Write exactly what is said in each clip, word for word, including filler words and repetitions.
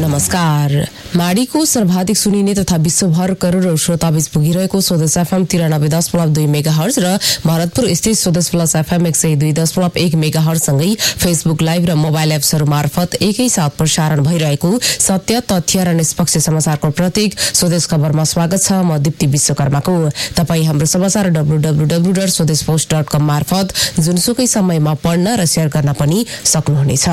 नमस्कार। माडीको सर्वाधिक सुनिने तथा विश्वभर करोडौं श्रोताबीच पुगिरहेको स्वदेश एफएम तिरानब्बे दशमलव दुई मेगाहर्ज र भरतपुर स्थित स्वदेश प्लस एफएम एक सय दुई दशमलव एक मेगाहर्जसँगै फेसबुक लाइभ र मोबाइल एप्सहरू मार्फत एकैसाथ प्रसारण भइरहेको सत्य, तथ्य र निष्पक्ष समाचारको प्रतीक स्वदेश खबरमा स्वागत छ। म दीप्ति विश्वकर्माको। तपाई हाम्रो समाचार डब्लु डब्लु डब्लु डट स्वदेश पोस्ट डट कम मार्फत जुनसुकै समयमा पढ्न र शेयर गर्न पनि सक्नुहुनेछ।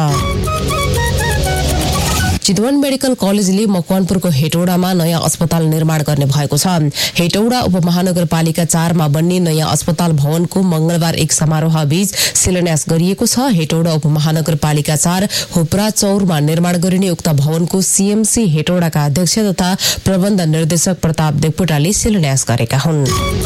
चितवन मेडिकल कलेजले मकवानपुरको हेटौडामा नयाँ अस्पताल निर्माण गर्ने भएको छ। हेटौडा उपमहानगरपालिका चारमा बन्ने नयाँ अस्पताल भवनको मंगलबार एक समारोह बीच शिलान्यास गरिएको छ। हेटौडा उपमहानगरपालिका चार हुप्रा चौरमा निर्माण गरिने उक्त भवनको सीएमसी हेटौडाका अध्यक्ष तथा प्रबन्ध निर्देशक प्रताप देवकोटाले शिलान्यास गरेका हुन्।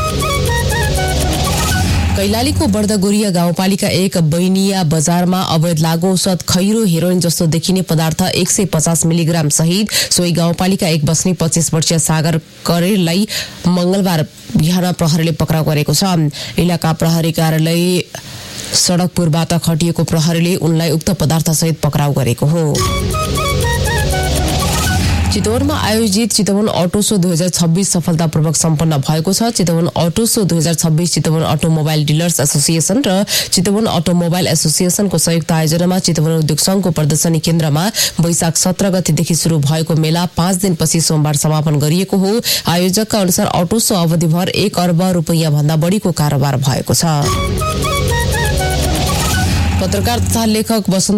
कैलालीको बर्दगोरिया गाउँपालिका एक बैनिया बजारमा अवैध लागू औषध खैरो हेरोइन जस्तो देखिने पदार्थ एक सय पचास मिलिग्राम सहित सोही गाउँपालिका एक बस्ने पच्चीस वर्षीय सागर करेललाई मंगलबार बिहान प्रहरीले पक्राउ गरेको छ। इलाका प्रहरी कार्यालय सडकपुरबाट खटिएको प्रहरीले उनलाई उक्त पदार्थ सहित पक्राउ गरेको हो। चितवनमा आयोजित चितवन अटो शो दुई हजार छब्बीस सफलतापूर्वक सम्पन्न भएको छ। चितवन अटो शो दुई हजार छब्बीस चितवन अटोमोबाइल डिलर्स एसोसिएसन र चितवन अटोमोबाइल एसोसिएसनको संयुक्त आयोजनामा चितवन उद्योग संघको प्रदर्शनी केन्द्रमा वैशाख सत्र गतेदेखि शुरू भएको मेला पाँच दिनपछि सोमबार समापन गरिएको हो। आयोजकका अनुसार अटो शो अवधिभर एक अर्ब रुपैयाँ भन्दा बढीको कारोबार भएको छ। पत्रकार तथा लेखक वसन्त